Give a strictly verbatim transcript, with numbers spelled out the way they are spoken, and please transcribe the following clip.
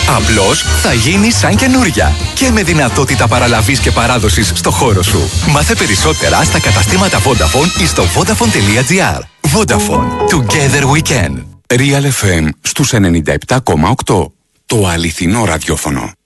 Απλώς θα γίνει σαν καινούρια και με δυνατότητα παραλαβής και παράδοσης στο χώρο σου. Μάθε περισσότερα στα καταστήματα Vodafone ή στο vodafone τελεία gr. Vodafone. Together we can. Real εφ εμ στους ενενήντα επτά κόμμα οκτώ. Το αληθινό ραδιόφωνο.